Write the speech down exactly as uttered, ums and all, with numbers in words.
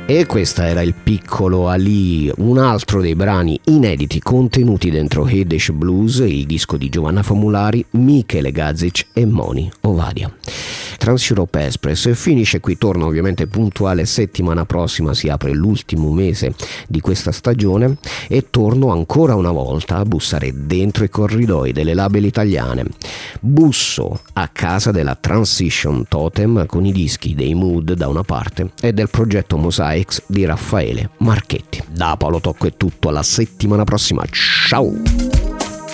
E questo era il piccolo Ali, un altro dei brani inediti contenuti dentro Yiddish Blues, il disco di Giovanna Famulari, Michele Gazic e Moni Ovadia. Trans-Europe Express finisce qui, torna ovviamente puntuale settimana prossima, si apre l'ultimo mese di questa stagione e torno ancora una volta a bussare dentro i corridoi delle label italiane. Busso a casa della Transition Totem con i dischi dei Mood da una parte e del progetto Mosaics di Raffaele Marchetti. Da Paolo Tocco è tutto, alla settimana prossima, ciao!